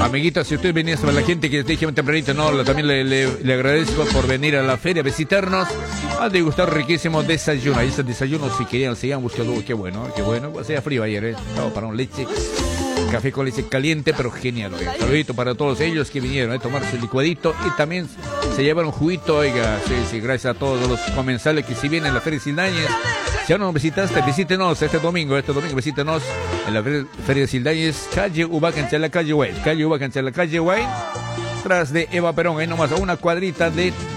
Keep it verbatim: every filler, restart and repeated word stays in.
Amiguitos, si usted venía a la gente que te dije tempranito, no, también le, le, le agradezco por venir a la feria a visitarnos, a degustar riquísimo desayuno. Ahí ese desayuno, si querían, sigan buscando, qué bueno, qué bueno. Hacía frío ayer, ¿eh? Estaba para un leche, café con leche caliente, pero genial, oiga. Saludito para todos ellos que vinieron a ¿eh? tomar su licuadito y también se llevaron juguito, oiga. Sí, sí, gracias a todos los comensales que si vienen a la Feria de Sildañez. Si aún no nos visitaste, visítenos este domingo, este domingo visítenos en la Feria de Sildañez, calle Ubacancha, la calle Wayne, calle Ubacancha, la calle Wayne, tras de Eva Perón, ahí nomás a una cuadrita de